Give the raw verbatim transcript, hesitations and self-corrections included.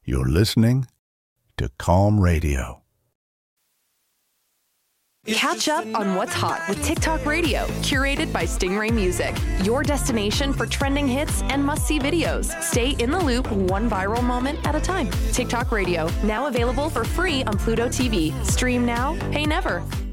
You're listening to Calm Radio. Catch up on what's hot with TikTok Radio, curated by Stingray Music, your destination for trending hits and must-see videos. Stay in the loop, one viral moment at a time. TikTok Radio, now available for free on Pluto T V. Stream now, pay never.